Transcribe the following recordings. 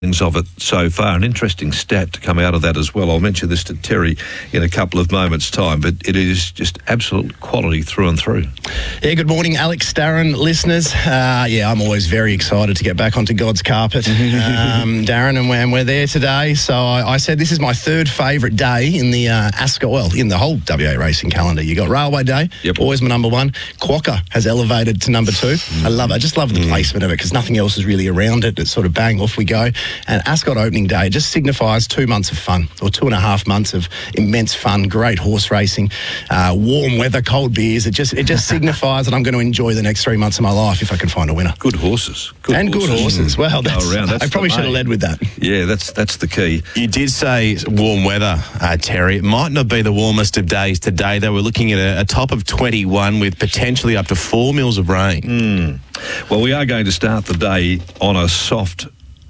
of it so far. An interesting stat to come out of that as well. I'll mention this to Terry in a couple of moments' time, but it is just absolute quality through and through. Yeah, good morning, Alex, Darren, listeners. I'm always very excited to get back onto God's carpet, Darren, and we're there today. So I said this is my third favourite day in the Ascot, in the whole WA racing calendar. You got Railway Day, always my number one. Quokka has elevated to number two. I love it. I just love the placement of it because nothing else is really around it. It's sort of bang, off we go. And Ascot Opening Day just signifies 2 months of fun, or 2.5 months of immense fun, great horse racing, warm weather, cold beers. It just signifies that I'm going to enjoy the next 3 months of my life if I can find a winner. Good horses. Good horses. Well, I probably should have led with that. Yeah, that's the key. You did say warm weather, Terry. It might not be the warmest of days today, though. We're looking at a top of 21 with potentially up to 4 mils of rain. Well, we are going to start the day on a soft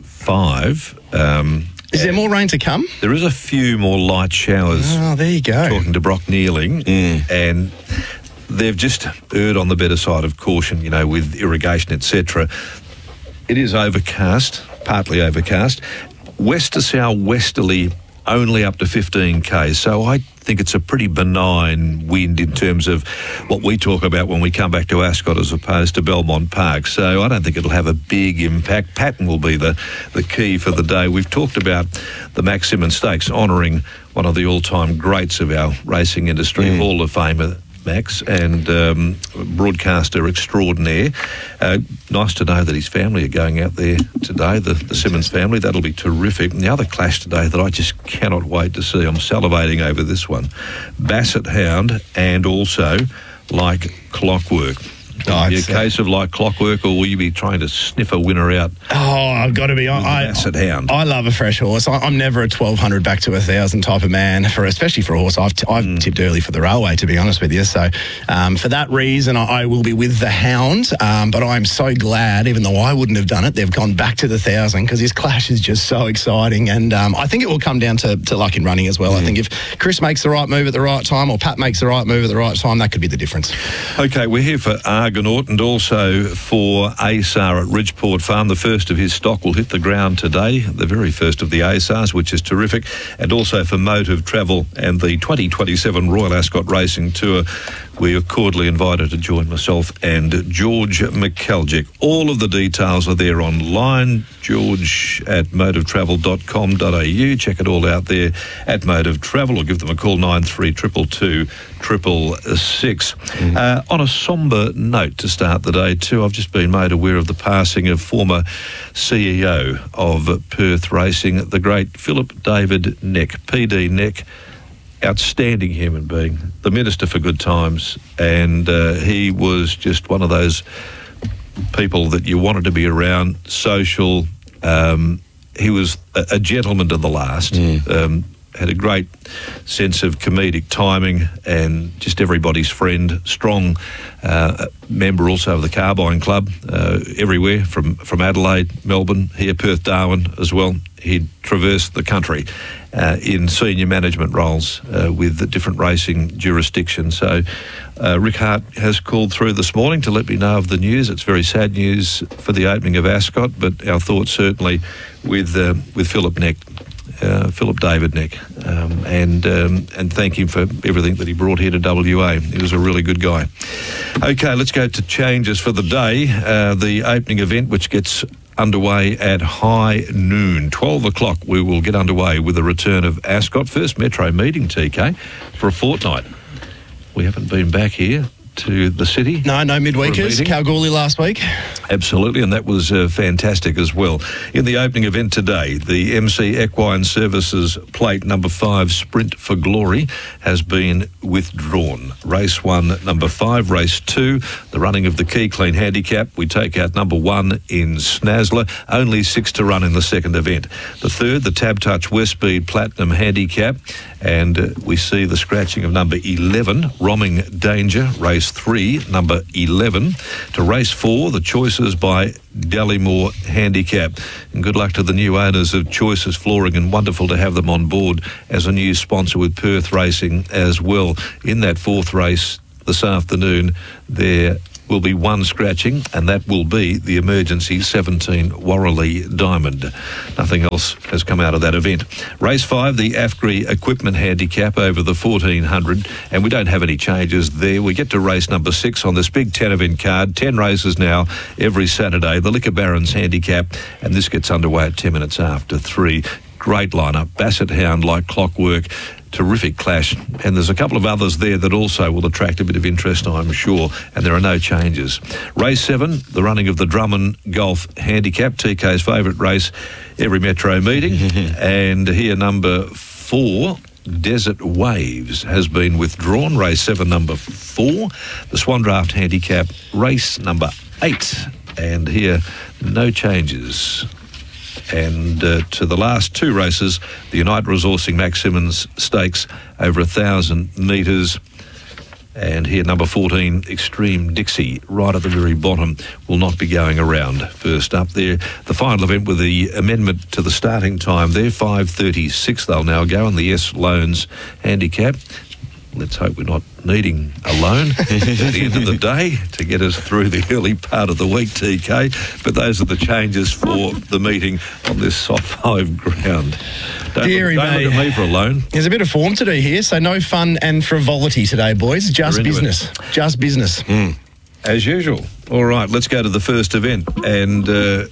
5. Is there more rain to come? There is a few more light showers. Oh, there you go. Talking to Brock Nealing, and they've just erred on the better side of caution, with irrigation, etc. It is overcast, partly overcast. West to south-westerly, only up to 15 k's. So I think it's a pretty benign wind in terms of what we talk about when we come back to Ascot as opposed to Belmont Park. So I don't think it'll have a big impact. Pattern will be the key for the day. We've talked about the Max Simmons Stakes, honouring one of the all-time greats of our racing industry, Hall of Famer Max, and broadcaster extraordinaire. Nice to know that his family are going out there today, the Simmons family. That'll be terrific. And the other clash today that I just cannot wait to see, I'm salivating over this one, Basset Hound and also Like Clockwork. Be a case of Like Clockwork, or will you be trying to sniff a winner out? Oh, I've got to be. Basset Hound. I love a fresh horse. I'm never a 1,200 back to 1,000 type of man, especially for a horse. I've tipped early for the Railway, to be honest with you. So for that reason, I will be with the Hound. But I'm so glad, even though I wouldn't have done it, they've gone back to the 1,000 because his clash is just so exciting. And I think it will come down to luck in running as well. I think if Chris makes the right move at the right time, or Pat makes the right move at the right time, that could be the difference. Okay, we're here for Argonaut and also for ASAR at Ridgeport Farm. The first of his stock will hit the ground today, the very first of the ASARs, which is terrific, and also for Motive Travel and the 2027 Royal Ascot Racing Tour. We are cordially invited to join myself and George McKelgic. All of the details are there online, George at motivetravel.com.au. Check it all out there at Motive Travel, or give them a call, 9322 666. On a sombre note to start the day too, I've just been made aware of the passing of former CEO of Perth Racing, the great Philip David Neck, PD Neck. Outstanding human being, the Minister for Good Times, and he was just one of those people that you wanted to be around, social. He was a gentleman to the last, had a great sense of comedic timing and just everybody's friend, strong member also of the Carbine Club, everywhere from Adelaide, Melbourne, here Perth, Darwin as well. He'd traversed the country in senior management roles with the different racing jurisdictions. So Rick Hart has called through this morning to let me know of the news. It's very sad news for the opening of Ascot, but our thoughts certainly with Philip Neck. Philip David Neck, and thank him for everything that he brought here to WA. He was a really good guy. Okay, let's go to changes for the day. The opening event, which gets underway at high noon, 12 o'clock, we will get underway with the return of Ascot. First Metro meeting, TK, for a fortnight. We haven't been back here to the city. No midweekers. Kalgoorlie last week. Absolutely, and that was fantastic as well. In the opening event today, the MC Equine Services plate number 5 Sprint for Glory has been withdrawn. Race 1, number 5. Race 2, the running of the Key Clean Handicap. We take out number 1 in Snazzler. Only 6 to run in the second event. The third, the Tab Touch Westspeed Platinum Handicap. And we see the scratching of number 11, Romming Danger. Race 3, number 11. To race 4, the Choices by Dallymore Handicap. And good luck to the new owners of Choices Flooring, and wonderful to have them on board as a new sponsor with Perth Racing as well. In that fourth race this afternoon, there will be one scratching, and that will be the emergency 17 Warrelly Diamond. Nothing else has come out of that event. Race 5, the AFGRI Equipment Handicap over the 1400, and we don't have any changes there. We get to race number 6 on this big 10 event card. 10 races now every Saturday. The Liquor Barons Handicap, and this gets underway at 10 minutes after 3. Great lineup. Basset Hound like clockwork. Terrific clash, and there's a couple of others there that also will attract a bit of interest, I'm sure, and there are no changes. Race 7, the running of the Drummond Golf Handicap, TK's favourite race every Metro meeting, and here number 4, Desert Waves, has been withdrawn. Race 7, number 4, the Swan Draft Handicap, race number 8, and here no changes. And to the last 2 races, the Unite Resourcing Max Simmons Stakes over 1,000 metres. And here, number 14, Extreme Dixie, right at the very bottom, will not be going around. First up there, the final event with the amendment to the starting time there, 5:36 they'll now go on the S Loans Handicap. Let's hope we're not needing a loan at the end of the day to get us through the early part of the week, TK. But those are the changes for the meeting on this soft 5 ground. Don't look at me for a loan. There's a bit of form to do here, so no fun and frivolity today, boys. Just business. Just business. As usual. All right, let's go to the first event. And,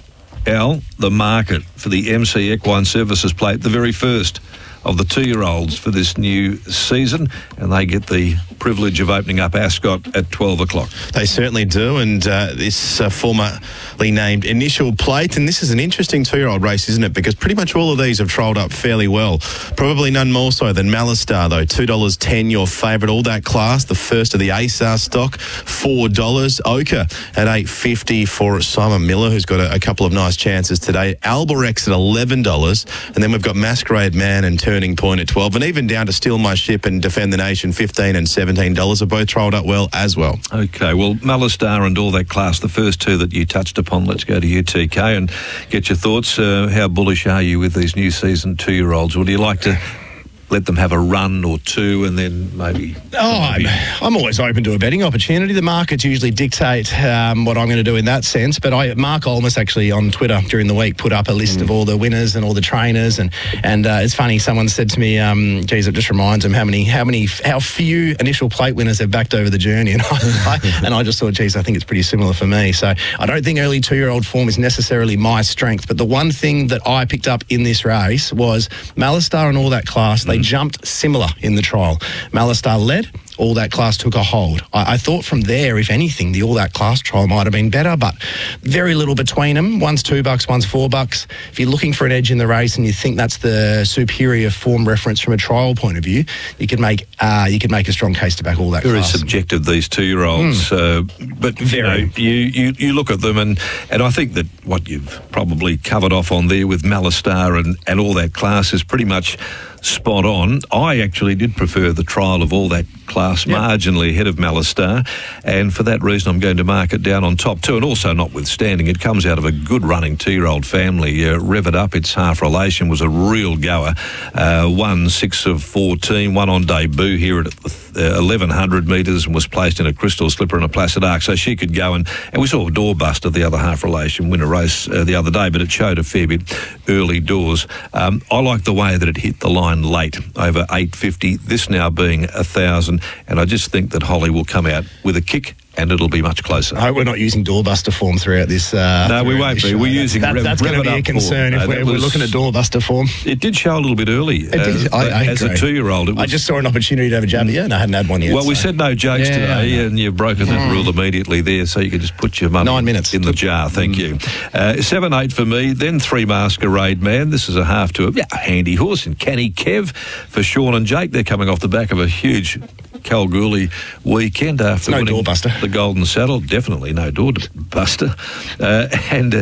Al, the market for the MC Equine Services Plate, the very first of the 2-year-olds for this new season, and they get the privilege of opening up Ascot at 12 o'clock. They certainly do, and this formerly named Initial Plate, and this is an interesting 2-year-old race, isn't it? Because pretty much all of these have trolled up fairly well. Probably none more so than Malistar, though. $2.10, your favourite, all that class. The first of the ASAR stock, $4. Ochre at $8.50 for Simon Miller, who's got a couple of nice chances today. Albirex at $11, and then we've got Masquerade Man and Turning Point at 12, and even down to Steal My Ship and Defend the Nation, $15 and $17 have both trolled up well as well. Okay, well, Malistar and all that class, the first 2 that you touched upon. Let's go to you, TK, and get your thoughts. How bullish are you with these new season 2-year-olds? Would you like to let them have a run or 2 and then maybe... I'm always open to a betting opportunity. The markets usually dictate what I'm going to do in that sense, but Mark Olmos actually on Twitter during the week put up a list of all the winners and all the trainers, and it's funny, someone said to me, geez, it just reminds them how few Initial Plate winners have backed over the journey, and I just thought, geez, I think it's pretty similar for me. So I don't think early 2-year-old form is necessarily my strength, but the one thing that I picked up in this race was Malistar and all that class, they jumped similar in the trial. Malistar led, All That Class took a hold. I thought from there, if anything, the All That Class trial might have been better, but very little between them. One's $2, one's $4. If you're looking for an edge in the race and you think that's the superior form reference from a trial point of view, you could make a strong case to back All That very Class. Very subjective, these 2-year-olds, but very. You look at them, and I think that what you've probably covered off on there with Malistar and All That Class is pretty much spot on. I actually did prefer the trial of All That Class marginally ahead of Malistar, and for that reason I'm going to mark it down on top 2, and also notwithstanding it comes out of a good running 2-year-old family. Rev It Up, its half relation, was a real goer. Won 6 of 14, won on debut here at 1,100 metres and was placed in a Crystal Slipper and a Placid Arc, so she could go, and we saw Doorbuster, the other half relation, win a race the other day, but it showed a fair bit early doors. I like the way that it hit the line late over 850, this now being 1,000, and I just think that Holly will come out with a kick and it'll be much closer. I hope we're not using Doorbuster form throughout this. No, we won't be. We're using that's going to be a concern if we're looking at Doorbuster form. It did show a little bit early. As a 2-year-old. I just saw an opportunity to have a jab at you, and I hadn't had one yet. Well, we said no jokes today, and you've broken that rule immediately there, so you can just put your money 9 minutes in the jar. Thank you. 7-8 for me, then 3 Masquerade Man. This is a half to a handy horse, and Canny Kev for Sean and Jake. They're coming off the back of a huge Kalgoorlie weekend after winning the Golden Saddle. Definitely no Doorbuster. And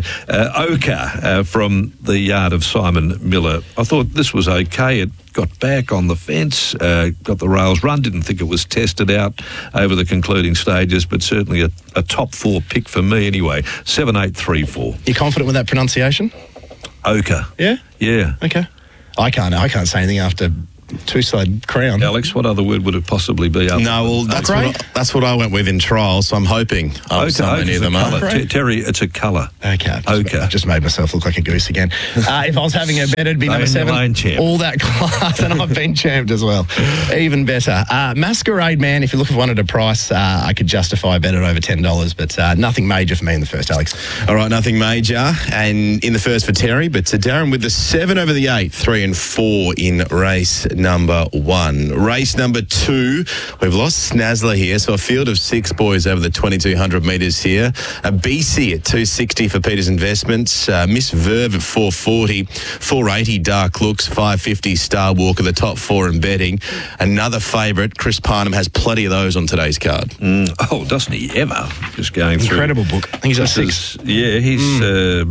Ochre from the yard of Simon Miller. I thought this was okay. It got back on the fence, got the rails run, didn't think it was tested out over the concluding stages, but certainly a top 4 pick for me anyway. 7-8-3-4. You confident with that pronunciation? Ochre. Yeah? Yeah. Okay. I can't say anything after two-side crown. Alex, what other word would it possibly be? No, well, that's what I went with in trial, so I'm hoping I'll sum any of them up. Terry, it's a colour. Okay. I've just made myself look like a goose again. If I was having a bet, it'd be number 7. All that class, and I've been champed as well. Even better. Masquerade Man, if you're looking for one at a price, I could justify a bet at over $10, but nothing major for me in the first, Alex. All right, nothing major. And in the first for Terry, but Darren with the 7 over the 8, 3 and 4 in race number 1. Race number 2, we've lost Snazzler here, so a field of 6 boys over the 2,200 metres here. A BC at 260 for Peters Investments. Miss Verve at 440. 480 Dark Looks. 550 Star Walker, the top 4 in betting. Another favourite, Chris Parnham, has plenty of those on today's card. Oh, doesn't he ever? Just going through. Incredible book. I think he's got 6. Yeah, he's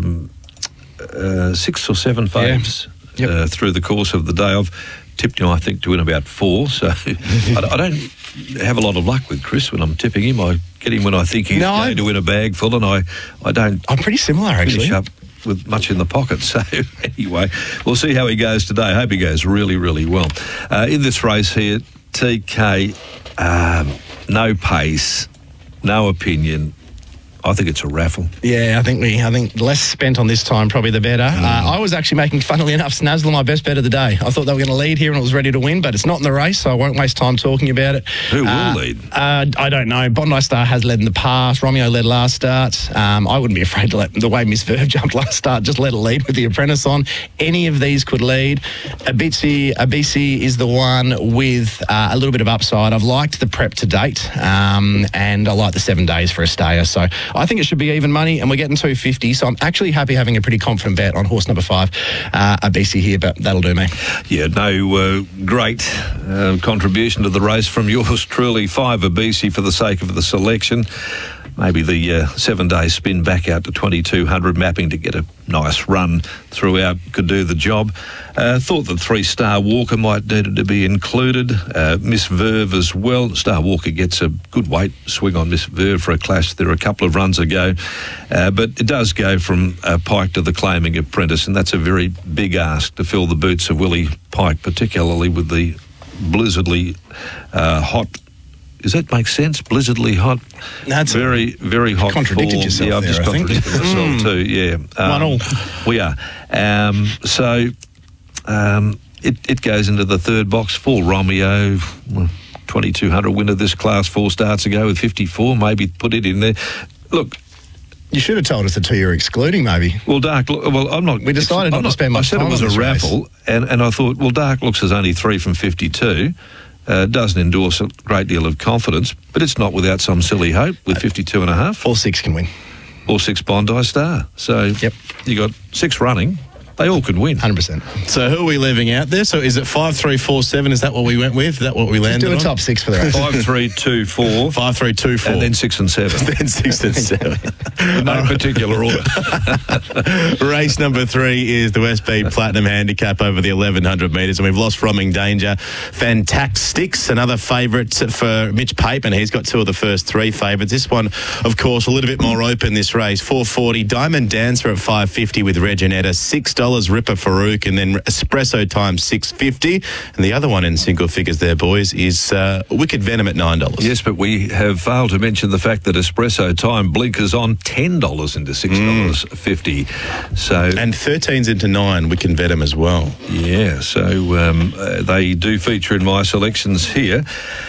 6 or 7 faves through the course of the day. I've tipped him, I think, to win about 4. So I don't have a lot of luck with Chris when I'm tipping him. I get him when I think he's going to win a bag full, and I don't. I'm pretty similar, actually. Finish up with much in the pocket. So anyway, we'll see how he goes today. I hope he goes really, really well. In this race here, TK, no pace, no opinion. I think it's a raffle. Yeah, I think less spent on this time, probably the better. I was actually making, funnily enough, Snazzler my best bet of the day. I thought they were going to lead here and it was ready to win, but it's not in the race, so I won't waste time talking about it. Who will lead? I don't know. Bondi Star has led in the past. Romeo led last start. I wouldn't be afraid to let the way Miss Verve jumped last start, just let it lead with the apprentice on. Any of these could lead. Abisi is the one with a little bit of upside. I've liked the prep to date, and I like the 7 days for a stayer, so I think it should be even money, and we're getting 250, so I'm actually happy having a pretty confident bet on horse number 5, Abisi here, but that'll do me. Yeah, no great contribution to the race from yours truly. 5 Abisi for the sake of the selection. Maybe the 7-day spin back out to 2,200 mapping to get a nice run throughout could do the job. Thought that 3 Star Walker might need to be included. Miss Verve as well. Star Walker gets a good weight swing on Miss Verve for a clash there a couple of runs ago. But it does go from Pike to the claiming apprentice, and that's a very big ask to fill the boots of Willie Pike, particularly with the blizzardly hot. Does that make sense? Blizzardly hot. That's very, very hot. Contradicted yourself. Yeah, I've just contradicted myself too. Yeah, 1-1. We are. It goes into the third box for Romeo. 2,200 winner this class 4 starts ago with 54. Maybe put it in there. Look. You should have told us the 2 you're excluding, maybe. Well, I'm not. We decided not to spend much time on this. I said it was a raffle, and I thought, well, Dark Looks is only 3 from 52. Doesn't endorse a great deal of confidence, but it's not without some silly hope with 52.5. All 6 can win. All 6 Bondi Star. So you got 6 running. They all could win. 100%. So who are we leaving out there? So is it 5, 3, 4, 7? Is that what we went with? Is that what we landed on? Do a top 6 for the race. 5, 3, 2, 4. 5, 3, 2, 4. And then 6 and 7. Then 6 and 7. No particular order. Race number 3 is the West Bead Platinum Handicap over the 1,100 metres, and we've lost Roaming Danger. Fantastics, another favourite for Mitch Papen. He's got 2 of the first 3 favourites. This one, of course, a little bit more open this race. 440, Diamond Dancer at 550 with Reginetta. $6 Ripper Farouk, and then Espresso Time 650. And the other one in single figures there, boys, is Wicked Venom at $9. Yes, but we have failed to mention the fact that Espresso Time blinkers on $10 into $6.50. So and 13's into 9, Wicked Venom as well. Yeah, so they do feature in my selections here.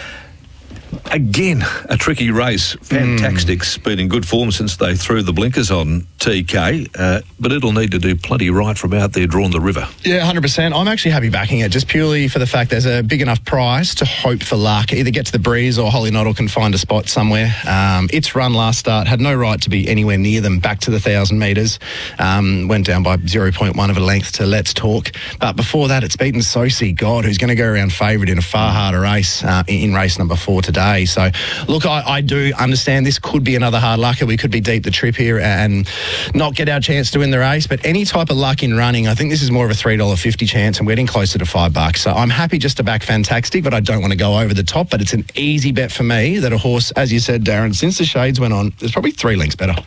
Again, a tricky race. Fantastic's been in good form since they threw the blinkers on TK, but it'll need to do plenty right from out there drawing the river. Yeah, 100%. I'm actually happy backing it, just purely for the fact there's a big enough price to hope for luck. Either get to the breeze or Holly Noddle can find a spot somewhere. Its run last start had no right to be anywhere near them back to the 1,000 metres. Went down by 0.1 of a length to Let's Talk. But before that, it's beaten Sosi God, who's going to go around favourite in a far harder race in race number 4 today. So, look, I do understand this could be another hard lucker. We could be deep the trip here and not get our chance to win the race. But any type of luck in running, I think this is more of a $3.50 chance, and we're getting closer to $5. So I'm happy just to back Fantastic, but I don't want to go over the top. But it's an easy bet for me that a horse, as you said, Darren, since the shades went on, is probably 3 lengths better.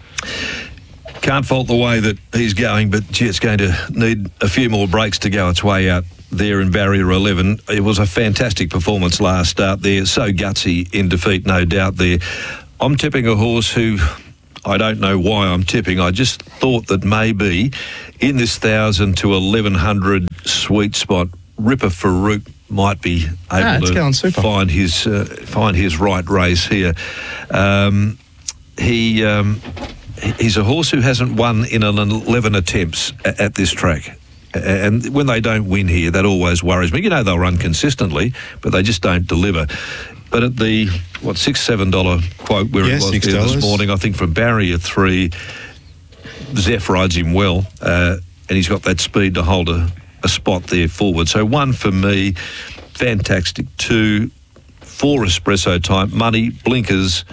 Can't fault the way that he's going, but gee, it's going to need a few more breaks to go its way out there in barrier 11. It was a fantastic performance last start there. So gutsy in defeat, no doubt there. I'm tipping a horse who, I don't know why I'm tipping. I just thought that maybe in this 1,000 to 1,100 sweet spot, Ripper Farouk might be able to find his right race here. He's a horse who hasn't won in 11 attempts at this track. And when they don't win here, that always worries me. You know, they'll run consistently, but they just don't deliver. But at the, $6, $7 quote where it was there this morning, I think from barrier 3, Zeph rides him well, and he's got that speed to hold a spot there forward. So 1 for me, fantastic. 2, 4 espresso type, money, blinkers,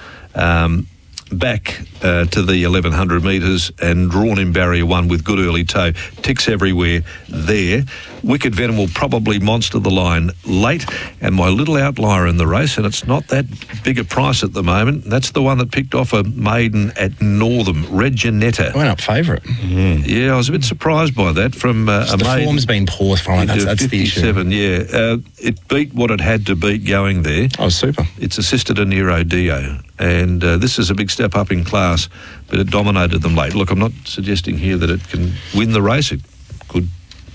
back to the 1,100 metres and drawn in barrier 1 with good early toe. Ticks everywhere there. Wicked Venom will probably monster the line late, and my little outlier in the race, and it's not that big a price at the moment, that's the one that picked off a maiden at Northam, Reginetta. Went up favourite. Yeah, I was a bit surprised by that from a maiden. The form's been poor from it, that's the issue. 57, yeah. It beat what it had to beat going there. Oh, super. It's assisted a Nero Dio, and this is a big step up in class, but it dominated them late. Look, I'm not suggesting here that it can win the race. It could,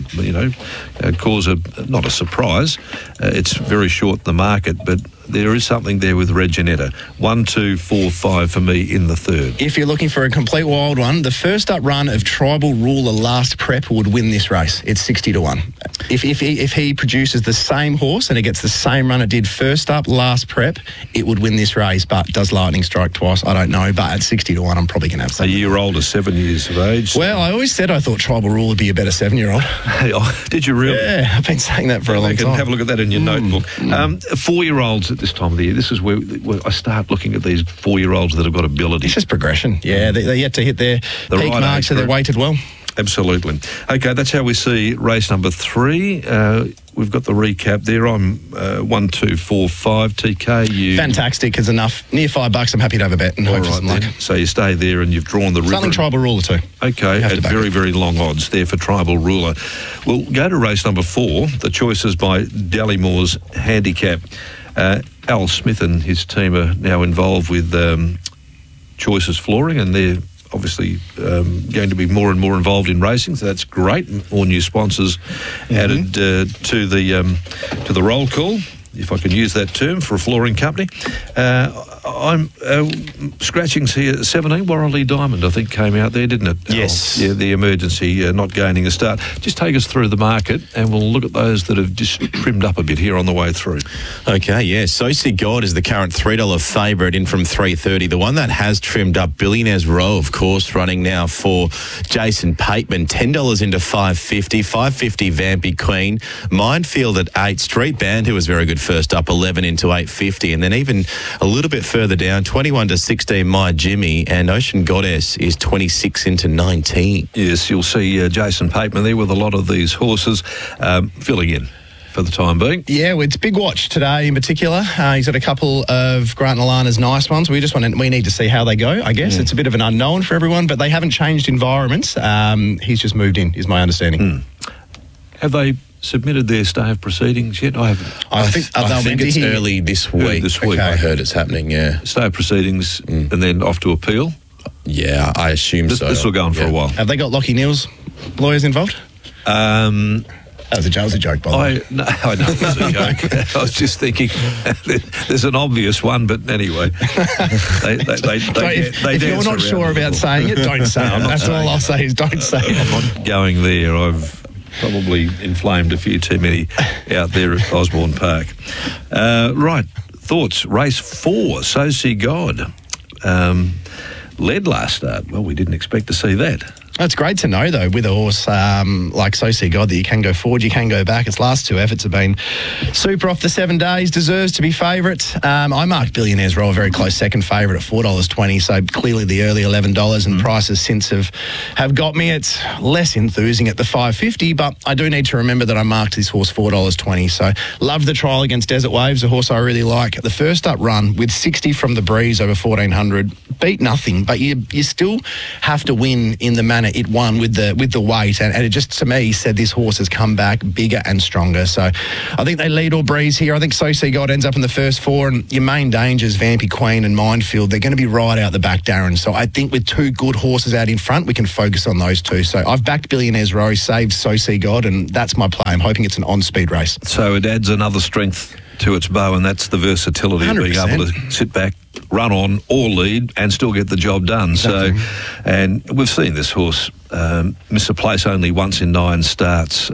cause not a surprise. It's very short in the market, but there is something there with Reginetta. 1, 2, 4, 5 for me in the third. If you're looking for a complete wild one, the first up run of Tribal Ruler last prep would win this race. It's 60 to 1. If he produces the same horse and it gets the same run it did first up last prep, it would win this race. But does lightning strike twice? I don't know. But at 60 to 1, I'm probably going to have something. A year older, 7 years of age. Well, I always said I thought Tribal Ruler would be a better 7-year-old. Did you really? Yeah, I've been saying that for a long time. Have a look at that in your notebook. 4-year-olds at this time of the year, this is where I start looking at these 4-year-olds that have got ability. It's just progression. Yeah, they're yet to hit their peak right mark, so they're weighted well. Absolutely. Okay, that's how we see race number 3. We've got the recap there. I'm 1, 2, 4, 5. TK, you... Fantastic is enough. Near $5, I'm happy to have a bet and hope for some luck. So you stay there and you've drawn the river. Something Tribal Ruler too. Okay, at very, very long odds there for Tribal Ruler. We'll go to race number 4. The choices by Dallymore's Handicap. Al Smith and his team are now involved with Choices Flooring, and they're obviously going to be more and more involved in racing, so that's great. More new sponsors added to the roll call, if I can use that term, for a flooring company. I'm scratchings here. 17, Warrelly Diamond, I think, came out there, didn't it? Yes. Yeah, the emergency not gaining a start. Just take us through the market, and we'll look at those that have just trimmed up a bit here on the way through. Okay, yeah. Soci God is the current $3 favourite in from $3.30. The one that has trimmed up, Billionaires Row, of course, running now for Jason Pateman, $10 into $5.50. $5.50 Vampy Queen. Minefield at 8. Street Band, who was very good first up, 11 into $8.50. And then even a little bit further down, 21 to 16, My Jimmy, and Ocean Goddess is 26 into 19. Yes, you'll see Jason Pateman there with a lot of these horses filling in for the time being. Yeah, well, it's Big Watch today in particular. He's got a couple of Grant and Alana's nice ones. We need to see how they go, I guess. It's a bit of an unknown for everyone, but they haven't changed environments. He's just moved in, is my understanding. Have they submitted their stay of proceedings yet? I haven't. I think it's early this week. Okay. I heard it's happening, yeah. Stay of proceedings and then off to appeal? Yeah, I assume so. This will go on for a while. Have they got Lockie Neal's lawyers involved? That was a joke, by the way. No, I know it was a joke. I was just thinking, there's an obvious one, but anyway. If you're not sure about saying it, don't say it. That's all I'll say is don't say it. I'm not going there. I've probably inflamed a few too many out there at Osborne Park. Right, thoughts. Race 4, Soci God. Led last start. Well, we didn't expect to see that. It's great to know, though, with a horse like Soci God, that you can go forward, you can go back. Its last 2 efforts have been super off the 7 days, deserves to be favourite. I marked Billionaires Row a very close second favourite at $4.20, so clearly the early $11 and prices since have got me. It's less enthusing at the $5.50, but I do need to remember that I marked this horse $4.20, so loved the trial against Desert Waves, a horse I really like. The first up run with 60 from the breeze over 1,400, beat nothing, but you still have to win in the manner manner, it won with the weight, and it just, to me, said this horse has come back bigger and stronger. So I think they lead or breeze here. I think So See God ends up in the first 4, and your main dangers, Vampy Queen and Minefield, they're going to be right out the back, Darren. So I think with 2 good horses out in front, we can focus on those 2. So I've backed Billionaire's Row, saved So See God, and that's my play. I'm hoping it's an on-speed race. So it adds another strength to its bow, and that's the versatility of being 100%. able to sit back, run on or lead and still get the job done. Exactly. So, and we've seen this horse miss a place only once in 9 starts.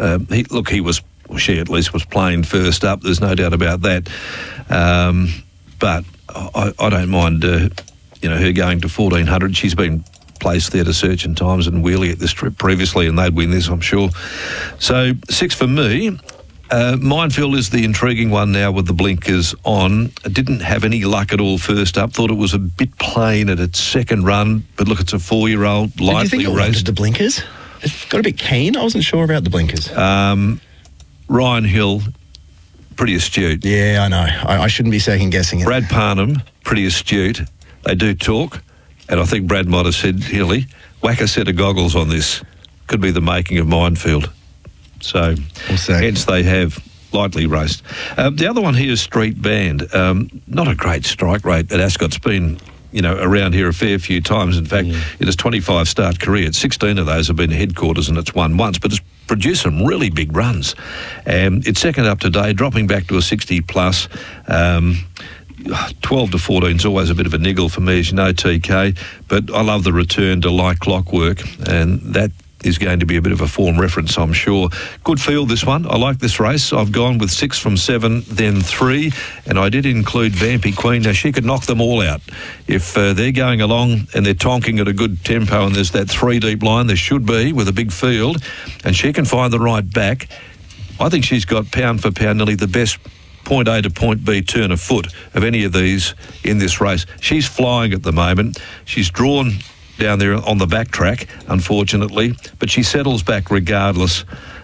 She at least was playing first up. There's no doubt about that. But I don't mind, her going to 1400. She's been placed there to Certain Times and Wheelie at this trip previously, and they'd win this, I'm sure. So 6 for me. Minefield is the intriguing one now with the blinkers on. It didn't have any luck at all first up. Thought it was a bit plain at its second run, but look, it's a 4-year-old, lightly Did you think it raced. wanted the blinkers? It got a bit keen. I wasn't sure about the blinkers. Ryan Hill, pretty astute. Yeah, I know. I shouldn't be second guessing it. Brad Parnham, pretty astute. They do talk, and I think Brad might have said, Hilly, whack a set of goggles on this. Could be the making of Minefield. So, We'll see. hence they have lightly raced. The other one here is Street Band. Not a great strike rate at Ascot. It's been, around here a fair few times. In fact, in its 25-start career, 16 of those have been headquarters, and it's won once, but it's produced some really big runs. It's second up today, dropping back to a 60-plus. 12 to 14 is always a bit of a niggle for me, as you know, TK, but I love the return to Like Clockwork, and that is going to be a bit of a form reference, I'm sure. Good field, this one. I like this race. I've gone with 6 from 7, then 3, and I did include Vampy Queen. Now, she could knock them all out. If they're going along and they're tonking at a good tempo and there's that 3-deep line, there should be, with a big field, and she can find the right back, I think she's got pound for pound nearly the best point A to point B turn of foot of any of these in this race. She's flying at the moment. She's drawn down there on the back track, unfortunately, but she settles back regardless.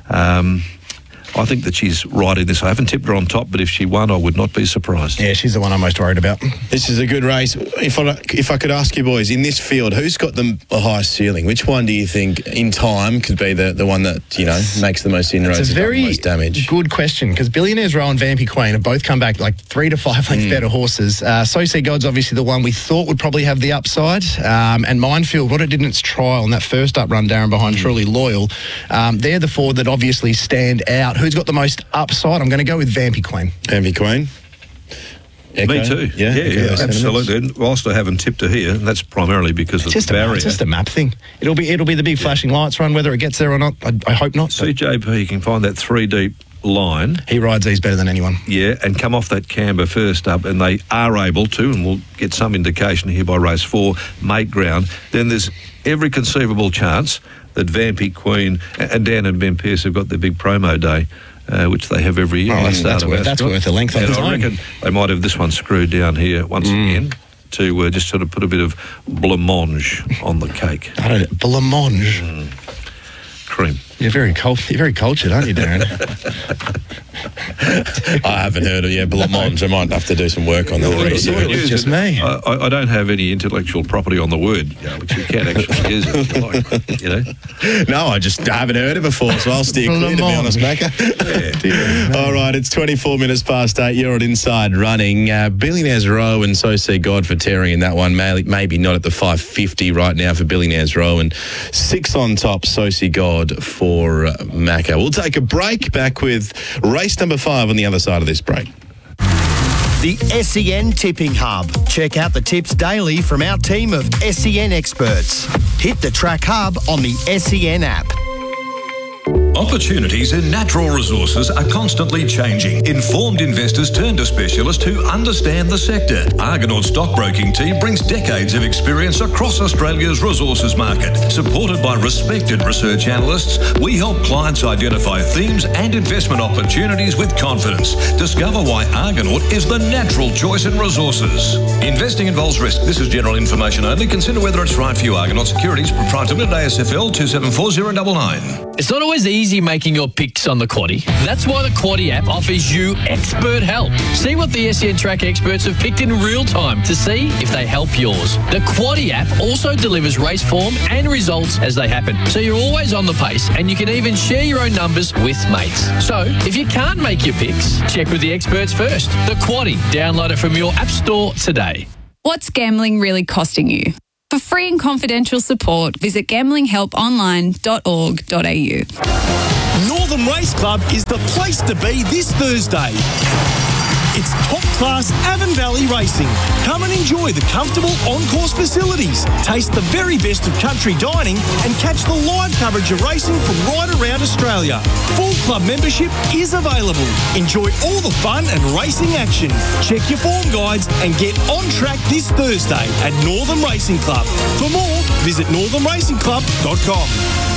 I think that she's right in this. I haven't tipped her on top, but if she won, I would not be surprised. Yeah, she's the one I'm most worried about. This is a good race. If I could ask you boys, in this field, who's got the highest ceiling? Which one do you think in time could be the one that, makes the most inroads It's a and very the most damage? good question, because Billionaire's Row and Vampy Queen have both come back like 3 to 5 lengths better horses. So See God's obviously the one we thought would probably have the upside. And Minefield, what it did in its trial in that first up run, Darren, behind Truly Loyal, they're the 4 that obviously stand out. Who's got the most upside? I'm going to go with Vampy Queen. Vampy Queen? Echo? Me too. Yeah, absolutely. Whilst I haven't tipped her here, and that's primarily because of the barrier. It's just a map thing. It'll be the big flashing lights run, whether it gets there or not. I hope not. CJP can find that 3-deep line. He rides these better than anyone. Yeah, and come off that camber first up, and they are able to, and we'll get some indication here by race 4, make ground. Then there's every conceivable chance that Vampy Queen and Dan and Ben Pearce have got their big promo day, which they have every year. That's worth a length on its I own. reckon they might have this one screwed down here once again to just sort of put a bit of blancmange on the cake. Blancmange. Cream. You're very cultured, aren't you, Darren? I haven't heard of blancmange. I might have to do some work on that. I thought it was just me. I don't have any intellectual property on the word, but you can actually use it if you like, No, I haven't heard it before, so I'll steer clear, to be honest, Macca. All right, it's 24 minutes past 8. You're at Inside Running. Billionaire's Row and So See God for tearing in that one. Maybe not at the 550 right now for Billionaire's Row, and 6 on top, So See God for Macca. We'll take a break, back with race number 5 on the other side of this break. The SEN Tipping Hub. Check out the tips daily from our team of SEN experts. Hit the Track Hub on the SEN app. Opportunities in natural resources are constantly changing. Informed investors turn to specialists who understand the sector. Argonaut's stockbroking team brings decades of experience across Australia's resources market. Supported by respected research analysts, we help clients identify themes and investment opportunities with confidence. Discover why Argonaut is the natural choice in resources. Investing involves risk. This is general information only. Consider whether it's right for you. Argonaut Securities, Proprietary Limited, ASFL 274099. It's not always easy making your picks on the Quaddie. That's why the Quaddie app offers you expert help. See what the SEN Track experts have picked in real time to see if they help yours. The Quaddie app also delivers race form and results as they happen, so you're always on the pace and you can even share your own numbers with mates. So, if you can't make your picks, check with the experts first. The Quaddie. Download it from your app store today. What's gambling really costing you? For free and confidential support, visit gamblinghelponline.org.au. Northern Race Club is the place to be this Thursday. It's top-class Avon Valley racing. Come and enjoy the comfortable on-course facilities, taste the very best of country dining and catch the live coverage of racing from right around Australia. Full club membership is available. Enjoy all the fun and racing action. Check your form guides and get on track this Thursday at Northern Racing Club. For more, visit northernracingclub.com.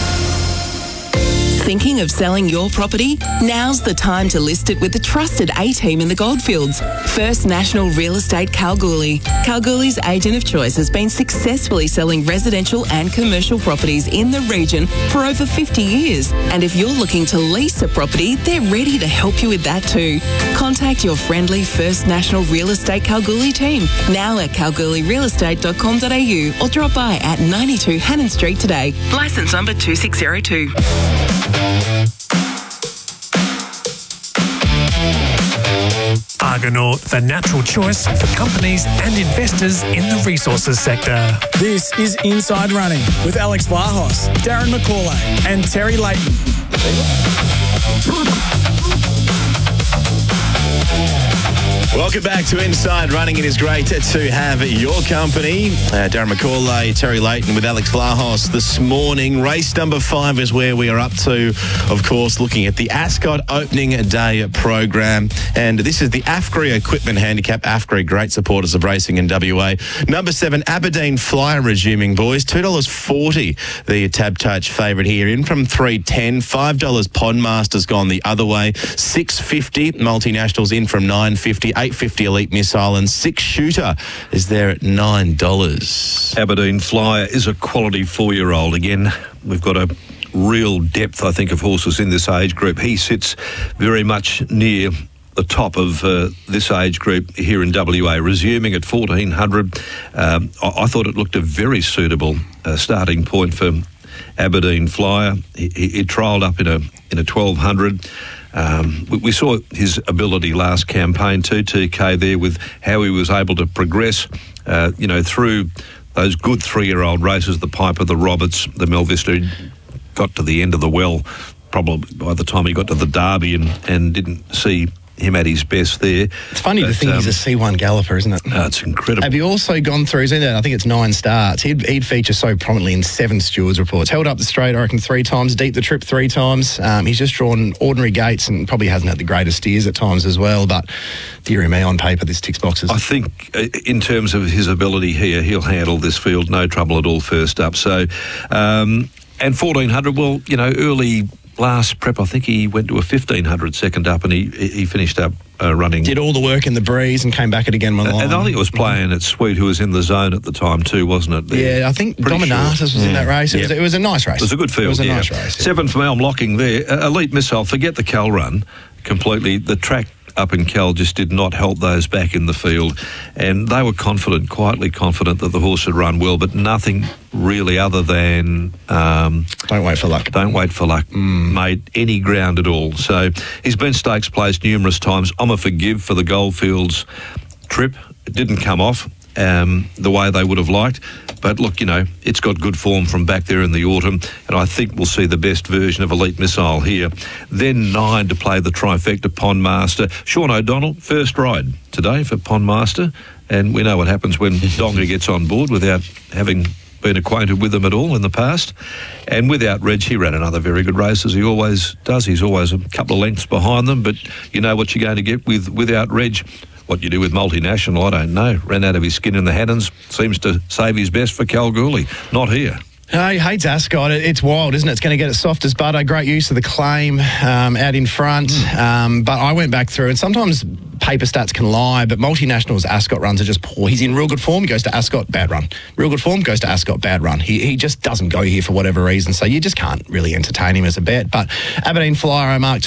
Thinking of selling your property? Now's the time to list it with the trusted A-team in the Goldfields. First National Real Estate Kalgoorlie. Kalgoorlie's agent of choice has been successfully selling residential and commercial properties in the region for over 50 years. And if you're looking to lease a property, they're ready to help you with that too. Contact your friendly First National Real Estate Kalgoorlie team now at kalgoorlierealestate.com.au or drop by at 92 Hannon Street today. Licence number 2602. Argonaut, the natural choice for companies and investors in the resources sector. This is Inside Running with Alex Vlahos, Darren McCauley and Terry Layton. Welcome back to Inside Running. It is great to have your company. Darren McCauley, Terry Layton with Alex Vlahos this morning. Race number 5 is where we are up to, of course, looking at the Ascot opening day program. And this is the AFGRI Equipment Handicap. AFGRI, great supporters of racing in WA. Number 7, Aberdeen Flyer resuming, boys. $2.40, the Tab Touch favourite here. In from $3.10. $5 Podmaster's gone the other way. $6.50 Multinationals in from $9.50. $8.50 Elite Missile and 6 Shooter is there at $9. Aberdeen Flyer is a quality 4-year-old. Again, we've got a real depth, I think, of horses in this age group. He sits very much near the top of this age group here in WA, resuming at 1400. I thought it looked a very suitable starting point for Aberdeen Flyer. He trialled up in a 1200. We saw his ability last campaign too, TK, there with how he was able to progress, through those good 3-year-old races, the Piper, the Roberts, the Melvista. Got to the end of the well, probably by the time he got to the Derby and didn't see him at his best there. It's funny to think he's a C1 galloper, isn't it? It's incredible. Have you also gone through, I think it's 9 starts. He'd feature so prominently in 7 stewards reports. Held up the straight, I reckon, 3 times, deep the trip 3 times. He's just drawn ordinary gates and probably hasn't had the greatest steers at times as well, but dearie me, on paper, this ticks boxes. I think in terms of his ability here, he'll handle this field, no trouble at all first up. So, and 1400, early last prep, I think he went to a 1500 second up and he finished up running. Did all the work in the breeze and came back at again one line. And I think it was playing at Sweet, who was in the zone at the time too, wasn't it? Yeah, I think Dominatus was in that race. It was a nice race. It was a good field, It was a nice race. 7 for Elm locking there. Elite Missile, forget the Cal run completely. The track up in Cal just did not help those back in the field, and they were quietly confident that the horse would run well, but nothing really other than don't wait for luck made any ground at all. So he's been stakes placed numerous times. I'm a forgive for the Goldfields trip. It didn't come off the way they would have liked, but look, it's got good form from back there in the autumn, and I think we'll see the best version of Elite Missile here. Then 9 to play the trifecta, Pondmaster. Sean O'Donnell, first ride today for Pondmaster, and we know what happens when Donga gets on board without having been acquainted with them at all in the past. And without Reg, he ran another very good race, as he always does. He's always a couple of lengths behind them, but you know what you're going to get without Reg. What you do with Multinational, I don't know. Ran out of his skin in the Hannons. Seems to save his best for Kalgoorlie. Not here. He hates Ascot. It's wild, isn't it? It's going to get it soft as butter. Great use of the claim out in front. But I went back through, and sometimes paper stats can lie, but Multinational's Ascot runs are just poor. He's in real good form, he goes to Ascot, bad run. Real good form, goes to Ascot, bad run. He just doesn't go here for whatever reason, so you just can't really entertain him as a bet. But Aberdeen Flyer, I marked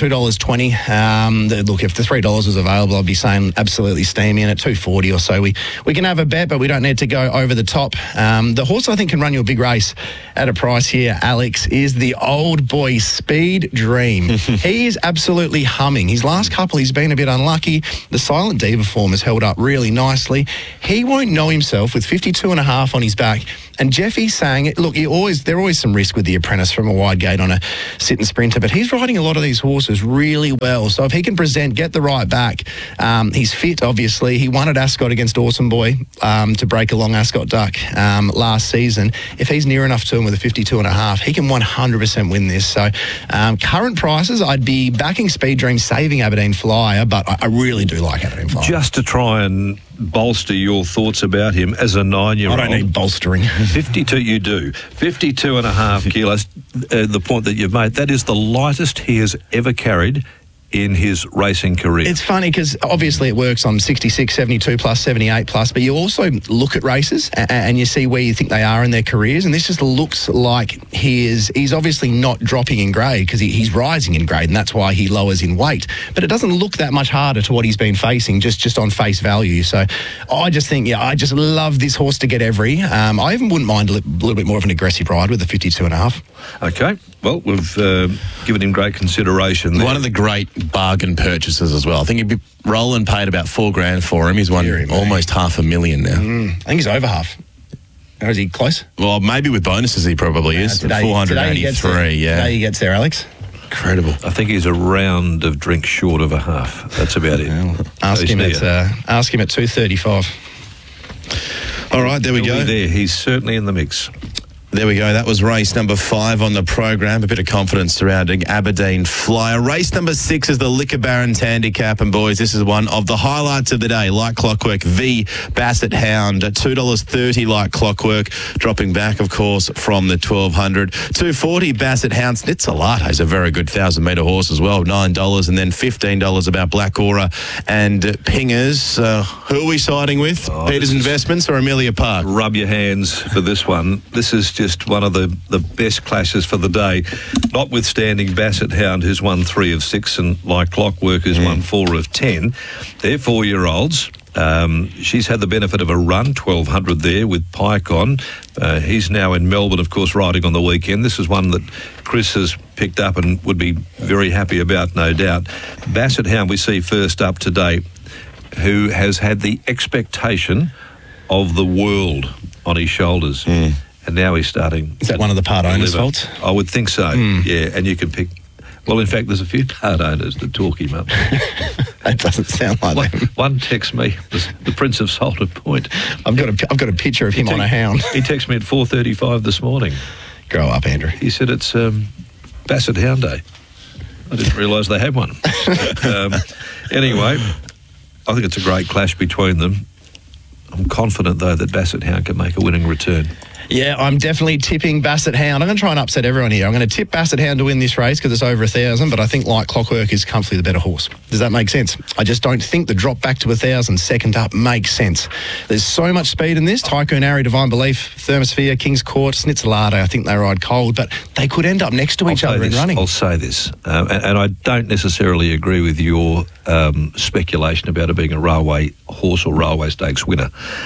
$2.20. Look, if the $3 was available, I'd be saying absolutely steamy, and at $2.40 or so, we can have a bet, but we don't need to go over the top. The horse I think can run you a big race at a price here, Alex, is the Old Boy Speed Dream. He is absolutely humming. His last couple, he's been a bit unlucky. The Silent Diva form has held up really nicely. He won't know himself with 52.5 on his back. And Jeffy's saying, look, there always some risk with the Apprentice from a wide gate on a sit-and sprinter, but he's riding a lot of these horses really well. So if he can present, get the right back, he's fit, obviously. He won at Ascot against Awesome Boy to break a long Ascot duck last season. If he's near enough to him with a 52.5, he can 100% win this. So current prices, I'd be backing Speed Dream, saving Aberdeen Flyer, but I really do like Aberdeen Flyer. Just to try and bolster your thoughts about him as a 9-year-old. I don't need bolstering. 52, you do. 52.5 kilos, the point that you've made, that is the lightest he has ever carried in his racing career. It's funny because obviously it works on 66, 72 plus, 78 plus, but you also look at races and you see where you think they are in their careers, and this just looks like he's obviously not dropping in grade because he's rising in grade, and that's why he lowers in weight. But it doesn't look that much harder to what he's been facing just on face value. So I just think, I just love this horse to get every. I even wouldn't mind a little bit more of an aggressive ride with the 52.5. Okay. Well, we've given him great consideration there. One of the great bargain purchases as well. I think Roland paid about $4,000 for him. He's won almost $500,000 now. I think he's over half. Or is he close? Well, maybe with bonuses he probably is. Today 483, Today he gets there, Alex. Incredible. I think he's a round of drinks short of a half. That's about it. Ask him at 235. All right, there we go. He's certainly in the mix. There we go. That was race number 5 on the program. A bit of confidence surrounding Aberdeen Flyer. Race number 6 is the Liquor Barons Handicap. And boys, this is one of the highlights of the day. Like Clockwork, the Basset Hound at $2.30 Like Clockwork. Dropping back, of course, from the 1200. $2.40 Basset Hound. Snitzalate is a very good 1,000-metre horse as well. $9 and then $15 about Black Aura and Pingers. Who are we siding with? Peters Investments or Amelia Park? Rub your hands for this one. This is just one of the best clashes for the day, notwithstanding Basset Hound, who's won 3 of 6, and Like Clockwork, who's won 4 of 10. They're 4-year-olds. She's had the benefit of a run, 1,200 there with Pike on. He's now in Melbourne, of course, riding on the weekend. This is one that Chris has picked up and would be very happy about, no doubt. Basset Hound we see first up today, who has had the expectation of the world on his shoulders. And now he's starting. Is that one of the part owners' faults? I would think so, yeah. And you can pick... Well, in fact, there's a few part owners that talk him up. That doesn't sound like them. One texts me, the Prince of Salter Point. I've got a picture of him on a hound. He texted me at 4:35 this morning. Grow up, Andrew. He said it's Basset Hound Day. I didn't realise they had one. Anyway, I think it's a great clash between them. I'm confident, though, that Basset Hound can make a winning return. Yeah, I'm definitely tipping Basset Hound. I'm going to try and upset everyone here. I'm going to tip Basset Hound to win this race because it's over 1,000, but I think Like Clockwork is comfortably the better horse. Does that make sense? I just don't think the drop back to 1,000 second up makes sense. There's so much speed in this. Tycoon Harry, Divine Belief, Thermosphere, King's Court, Snitzalate, I think they ride cold, but they could end up next to each other in running. I'll say this, and I don't necessarily agree with your speculation about it being a railway horse or railway stakes winner,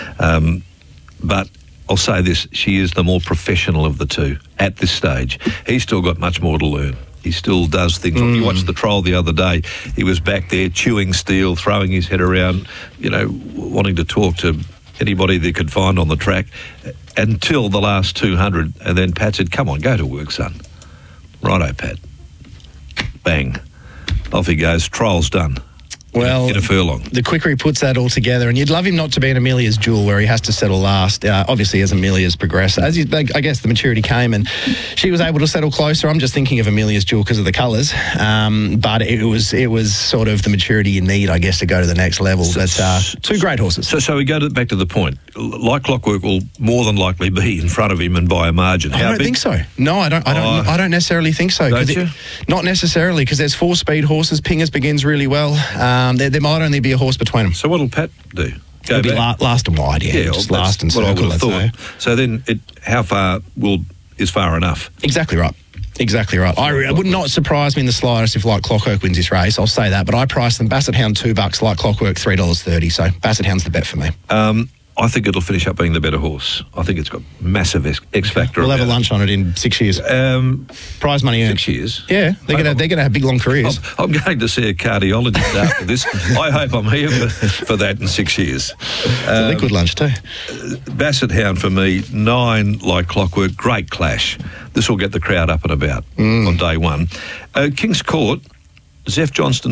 but I'll say this, she is the more professional of the two at this stage. He's still got much more to learn. He still does things. You watched the trial the other day. He was back there chewing steel, throwing his head around, wanting to talk to anybody they could find on the track until the last 200. And then Pat said, come on, go to work, son. Righto, Pat. Bang. Off he goes. Trial's done. Well, in a furlong. The quicker he puts that all together, and you'd love him not to be an Amelia's Jewel where he has to settle last. Obviously, as Amelia's progressed, I guess the maturity came and she was able to settle closer. I'm just thinking of Amelia's Jewel because of the colours, but it was sort of the maturity you need, I guess, to go to the next level. But two great horses. So we go back to the point. Like Clockwork will more than likely be in front of him and by a margin. I don't think so. No, I don't necessarily think so. Don't you? Not necessarily, because there's 4 speed horses. Pingers begins really well. There might only be a horse between them. So what'll Pat do? Go It'll be back? last and wide, yeah. Just well, last and that's what I circle, would have let's thought. say. So then, how far is far enough? Exactly right. Exactly right. It would not surprise me in the slightest if Like Clockwork wins this race. I'll say that. But I priced them Basset Hound $2, Like Clockwork $3.30. So Basset Hound's the bet for me. I think it'll finish up being the better horse. I think it's got massive X factor. We'll have a lunch on it in 6 years. Prize money earned. 6 years. Yeah, they're gonna have big long careers. I'm going to see a cardiologist after this. I hope I'm here for that in 6 years. It's a liquid lunch too. Basset Hound for me, 9 Like Clockwork, great clash. This will get the crowd up and about on day one. King's Court, Zeph Johnston.